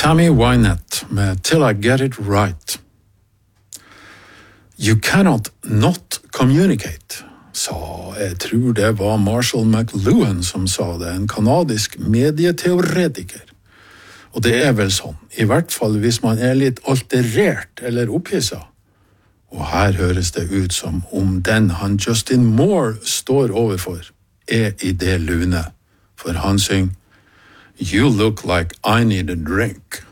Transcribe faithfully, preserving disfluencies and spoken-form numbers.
Tammy Wynette med Till I Get It Right. You cannot not communicate, sa, jeg tror det var Marshall McLuhan som sa det, en kanadisk medieteoretiker. Og det er vel sånn, i hvert fall hvis man er litt alterert eller opphisset. Og her høres det ut som om den han Justin Moore står overfor, er i det lune, for han synger You look like I need a drink.